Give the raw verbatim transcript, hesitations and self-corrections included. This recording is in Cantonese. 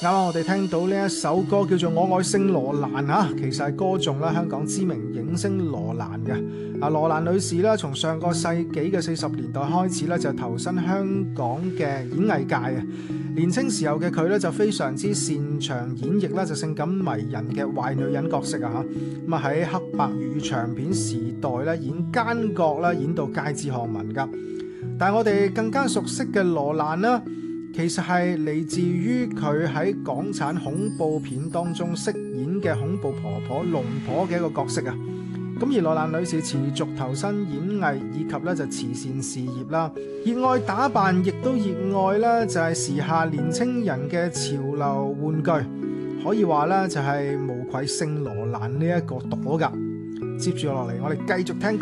啱啱我哋聽到呢一首歌叫做《我愛聖羅蘭》啊，其實係歌頌啦香港知名影星羅蘭嘅。啊，羅蘭女士咧，從上個世紀嘅四十年代開始咧，就投身香港嘅演藝界啊。年青時候嘅佢咧，就非常之擅長演繹啦，就性感迷人嘅壞女人角色啊嚇。咁啊喺黑白粵語長片時代咧，演奸角啦，演到街知巷聞噶。但係我哋更加熟悉嘅羅蘭啦，其實係嚟自於佢喺港產恐怖片當中飾演嘅恐怖婆婆龍婆嘅一個角色啊。咁而羅蘭女士持續投身演藝以及咧就慈善事業啦，熱愛打扮，亦都熱愛啦就係時下年青人嘅潮流玩具，可以話咧就係無愧聖羅蘭呢一個朵噶。接住落嚟，我哋繼續聽。